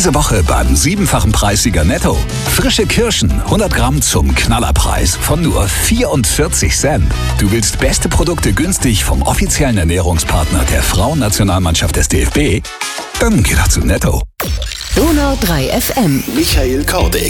Diese Woche beim 7-fachen Preissieger Netto. Frische Kirschen, 100 Gramm zum Knallerpreis von nur 44 Cent. Du willst beste Produkte günstig vom offiziellen Ernährungspartner der Frauennationalmannschaft des DFB? Dann geh doch zu Netto. Donau 3 FM. Michael Kordek.